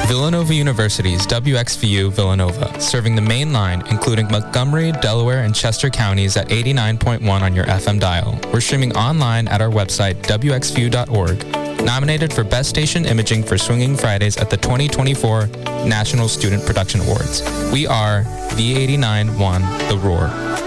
Villanova University's WXVU Villanova, serving the main line, including Montgomery, Delaware, and Chester counties at 89.1 on your FM dial. We're streaming online at our website, wxvu.org. Nominated for Best Station Imaging for Swinging Fridays at the 2024 National Student Production Awards. We are V89.1 The Roar.